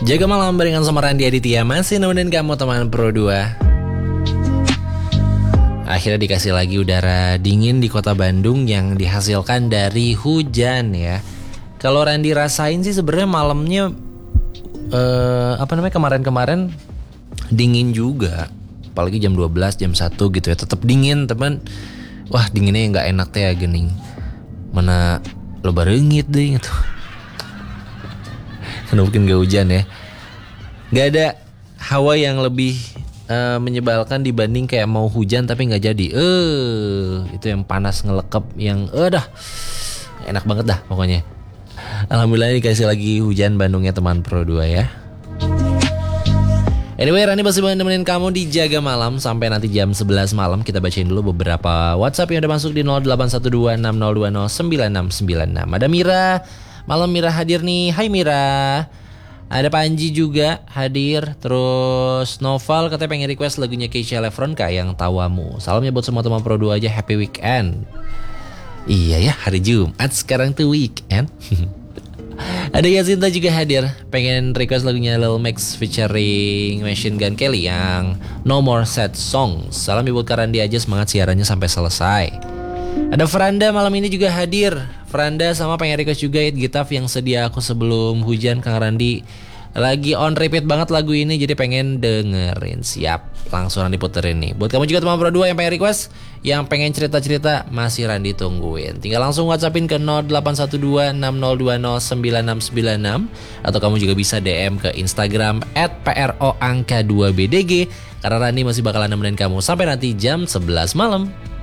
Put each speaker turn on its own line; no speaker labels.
Jaga malam barengan sama Randy Aditya, masih nemenin kamu teman Pro 2. Akhirnya dikasih lagi udara dingin di kota Bandung yang dihasilkan dari hujan ya. Kalau Randy rasain sih sebenarnya malamnya kemarin-kemarin dingin juga. Apalagi jam 12, jam 1 gitu ya, tetap dingin teman. Wah, dinginnya nggak enak teh gening. Mana lo barengit deh gitu. Karena mungkin gak hujan ya. Gak ada hawa yang lebih menyebalkan dibanding kayak mau hujan tapi gak jadi. Itu yang panas ngelekep, yang dah enak banget dah pokoknya. Alhamdulillah dikasih lagi hujan Bandungnya teman Pro 2 ya. Anyway, Rani masih nemenin kamu di Jaga Malam sampai nanti jam 11 malam. Kita bacain dulu beberapa WhatsApp yang udah masuk di 081260209696. Ada Mira. Malam Mira hadir nih. Hai Mira. Ada Panji juga hadir. Terus Noval katanya pengen request lagunya Keisha Lefronka yang Tawamu. Salamnya buat semua teman Pro 2 aja. Happy weekend. Iya ya, hari Jumat sekarang tuh weekend. Ada Yasinta juga hadir. Pengen request lagunya Lil Max featuring Machine Gun Kelly yang No More Sad Songs. Salam buat Karandi aja, semangat siarannya sampai selesai. Ada Franda malam ini juga hadir. Franda sama pengen request juga It Gitaf yang sedia aku sebelum hujan. Kang Randi lagi on repeat banget lagu ini, jadi pengen dengerin. Siap, langsung Randi puterin nih. Buat kamu juga teman Pro 2 yang pengen request, yang pengen cerita-cerita, masih Randi tungguin. Tinggal langsung WhatsAppin ke 081260209696. Atau kamu juga bisa DM ke Instagram @PRO_2BDG. Karena Randi masih bakalan nemenin kamu sampai nanti jam 11 malam.